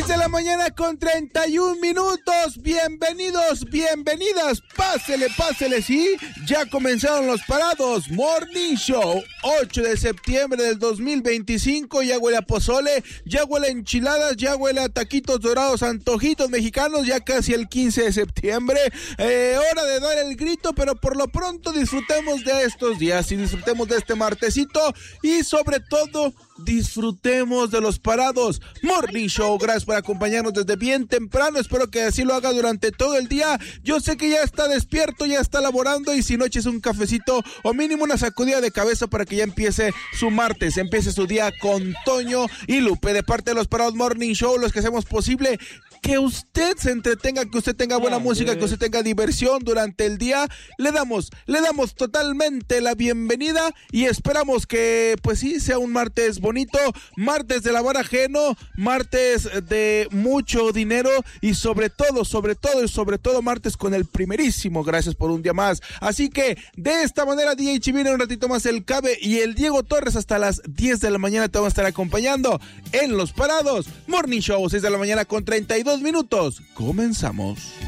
6 de la mañana con 31 minutos. Bienvenidos, bienvenidas. Pásele, sí. Ya comenzaron los parados. Morning Show, 8 de septiembre del 2025. Ya huele a pozole, ya huele a enchiladas, ya huele a taquitos dorados, antojitos mexicanos. Ya casi el 15 de septiembre. Hora de dar el grito, pero por lo pronto disfrutemos de estos días y disfrutemos de este martesito y sobre todo disfrutemos de los parados. Morning Show, gracias por acompañarnos desde bien temprano. Espero que así lo haga durante todo el día. Yo sé que ya está despierto, ya está laborando, y si no, eches un cafecito o mínimo una sacudida de cabeza para que ya empiece su martes, empiece su día con Toño y Lupe. De parte de los parados Morning Show, los que hacemos posible que usted se entretenga, que usted tenga buena música, que usted tenga diversión durante el día. Le damos totalmente la bienvenida y esperamos que, pues sí, sea un martes bonito, martes de lavar ajeno, martes de mucho dinero y sobre todo, martes con el primerísimo. Gracias por un día más. Así que, de esta manera, DJ Chivino, un ratito más el Cabe y el Diego Torres hasta las 10 de la mañana te van a estar acompañando en Los Parados Morning Show, 6 de la mañana con 32 minutos. Comenzamos.